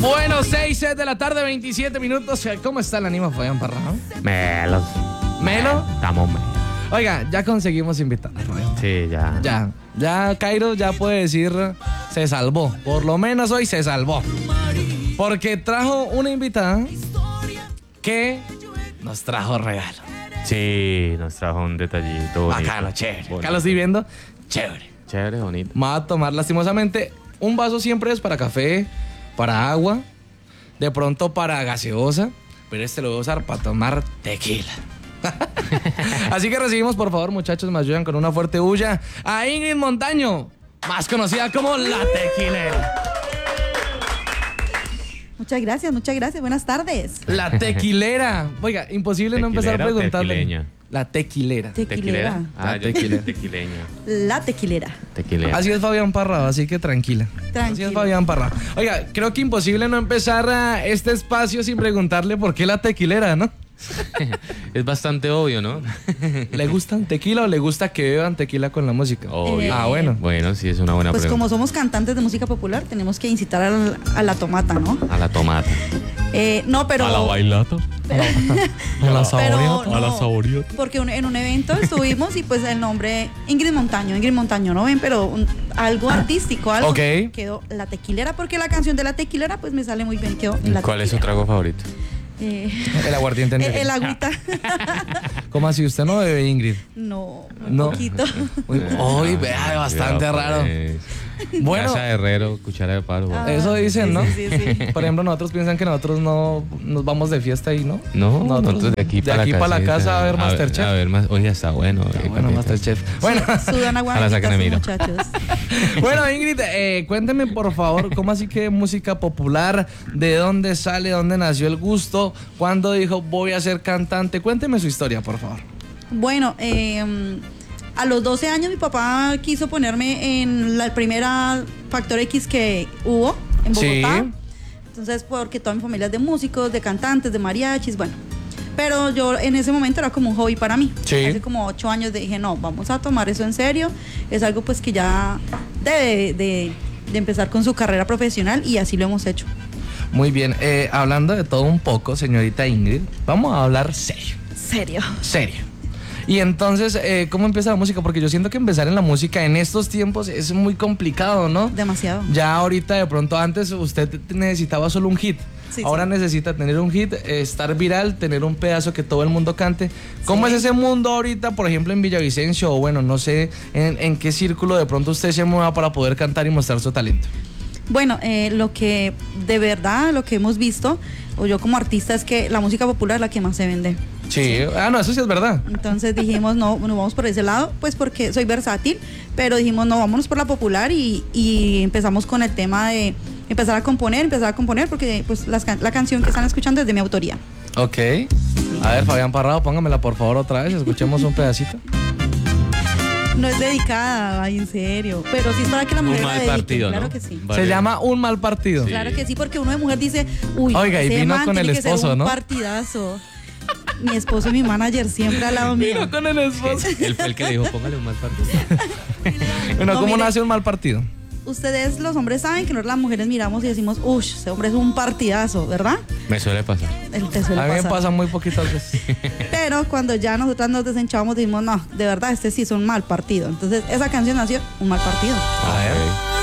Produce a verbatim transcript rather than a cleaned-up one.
Bueno, seis de la tarde, veintisiete minutos. ¿Cómo está el ánimo, Fabián Parra? Melos. ¿Melo? Estamos melos. Oiga, ya conseguimos invitar. Sí, ya. Ya, ya Cairo ya puede decir se salvó. Por lo menos hoy se salvó. Porque trajo una invitada que nos trajo regalo. Sí, nos trajo un detallito bonito. Bacano, chévere. Bonito. Acá lo estoy viendo. Chévere. Chévere, bonito. Me va a tomar lastimosamente. Un vaso siempre es para café, para agua, de pronto para gaseosa, pero este lo voy a usar para tomar tequila. Así que recibimos, por favor, muchachos, me ayudan con una fuerte bulla a Ingrid Montaño, más conocida como La Tequilera. Muchas gracias, muchas gracias. Buenas tardes. La Tequilera. Oiga, imposible no empezar ¿Tequilera o preguntarle. tequileña? La Tequilera. Tequilera. Ah, La yo tequilera. tequileña. La tequilera. Tequilera. Así es Fabián Parra, así que tranquila. Así Tranquilo. es Fabián Parra. Oiga, creo que imposible no empezar a este espacio sin preguntarle por qué La Tequilera, ¿no? Es bastante obvio, ¿no? ¿Le gustan tequila o le gusta que beban tequila con la música? Obvio. Ah, bueno. Bueno, sí, es una buena Pues pregunta. como somos cantantes de música popular, tenemos que incitar al- a la tomata, ¿no? A la tomata. Eh, no, pero... bailata. A la Pero saboreada. no, A la saboreada. porque un- en un evento estuvimos y pues el nombre Ingrid Montaño, Ingrid Montaño, ¿no ven? Pero un- algo artístico, algo Ok. quedó La Tequilera, porque la canción de La Tequilera pues me sale muy bien, quedó La ¿Cuál es su Tequilera. trago favorito? Eh, El aguardiente el, negro. el agüita. ¿Cómo así? ¿Usted no bebe, Ingrid? No, No. un poquito. Uy, uy, vea, bastante Ya, raro. pues. Bueno, Casa de herrero, cuchara de palo. Ah. eso dicen, Sí, ¿no? sí, sí, sí. Por ejemplo, nosotros piensan que nosotros no nos vamos de fiesta ahí, ¿no? No, No, nosotros de aquí de para aquí la para la casita, casa a ver Masterchef. A ver, más. Oye, está bueno. Ah, eh, bueno, capita. Masterchef. Bueno, Sudan agua A la saca bendita, Nemiro. muchachos. bueno, Ingrid, eh, cuénteme por favor, ¿cómo así que música popular? ¿De dónde sale? ¿Dónde nació el gusto? ¿Cuándo dijo voy a ser cantante? Cuénteme su historia, por favor. Bueno, eh, a los doce años mi papá quiso ponerme en la primera Factor X que hubo en Bogotá. Sí. Entonces, porque toda mi familia es de músicos, de cantantes, de mariachis, bueno. Pero yo en ese momento era como un hobby para mí. Sí. Hace como ocho años dije, no, vamos a tomar eso en serio. Es algo pues que ya debe de, de empezar con su carrera profesional y así lo hemos hecho. Muy bien, eh, hablando de todo un poco, señorita Ingrid, vamos a hablar serio, Serio. serio. Y entonces, eh, ¿cómo empieza la música? Porque yo siento que empezar en la música en estos tiempos es muy complicado, ¿no? Demasiado. Ya ahorita de pronto antes usted necesitaba solo un hit. Sí, Ahora sí. necesita tener un hit, eh, estar viral, tener un pedazo que todo el mundo cante. ¿Cómo Sí. es ese mundo ahorita, por ejemplo, en Villavicencio? O bueno, no sé en, en qué círculo de pronto usted se mueva para poder cantar y mostrar su talento. Bueno, eh, lo que de verdad, lo que hemos visto, o yo como artista, es que la música popular es la que más se vende. Sí, ah, no, eso sí es verdad. Entonces dijimos, no, no vamos por ese lado, pues porque soy versátil, pero dijimos, no, vámonos por la popular y, y empezamos con el tema de empezar a componer, empezar a componer, porque pues las can- la canción que están escuchando es de mi autoría. Ok. A ver, Fabián Parrado, póngamela por favor otra vez, escuchemos un pedacito. No es dedicada, ay, en serio, pero sí es para que la Un mujer la mal dedique, partido, claro ¿no? que sí. Vale. Se llama Un Mal Partido. Sí. Claro que sí, porque uno de mujer dice, uy, Oiga, y ese vino man con el tiene que ser esposo, un ¿no? partidazo. Mi esposo y mi manager siempre al lado mío. Vino con el esposo. Él fue el que le dijo, póngale un mal partido. Bueno, No, ¿cómo mire. nace un mal partido? Ustedes los hombres saben que nosotros las mujeres miramos y decimos, uff, ese hombre es un partidazo, ¿verdad? Me suele pasar. El te suele A mí me pasar. pasa muy poquitas veces. Pero cuando ya nosotras nos desenchábamos, dijimos, no, de verdad, este sí es un mal partido. Entonces, esa canción nació un mal partido. A ver.